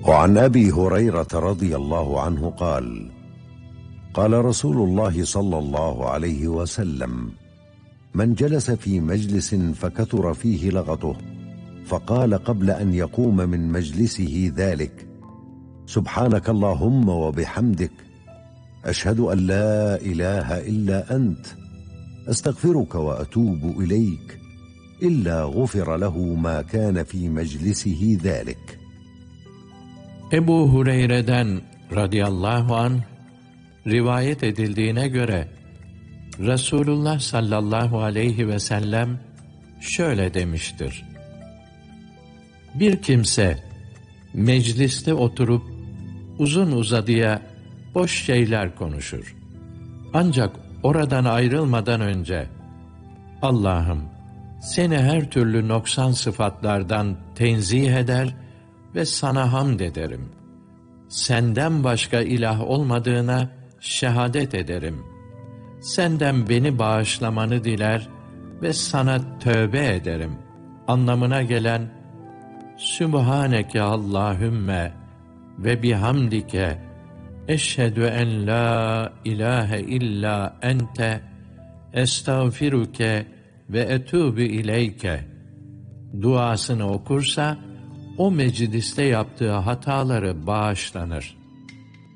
وعن أبي هريرة رضي الله عنه قال: قال رسول الله صلى الله عليه وسلم: من جلس في مجلس فكثر فيه لغطه فقال قبل أن يقوم من مجلسه ذلك: سبحانك اللهم وبحمدك، أشهد أن لا إله إلا أنت، أستغفرك وأتوب إليك، إلا غفر له ما كان في مجلسه ذلك. Ebu Hureyre'den radıyallahu anh rivayet edildiğine göre Resulullah sallallahu aleyhi ve sellem şöyle demiştir: Bir kimse mecliste oturup uzun uzadıya boş şeyler konuşur. Ancak oradan ayrılmadan önce Allah'ım, seni her türlü noksan sıfatlardan tenzih eder ve sana hamd ederim. Senden başka ilah olmadığına şehadet ederim. Senden beni bağışlamanı diler ve sana tövbe ederim anlamına gelen Sübhaneke Allahümme ve bihamdike eşhedü en la ilahe illa ente estağfiruke ve etûbü ileyke duasını okursa o mecliste yaptığı hataları bağışlanır.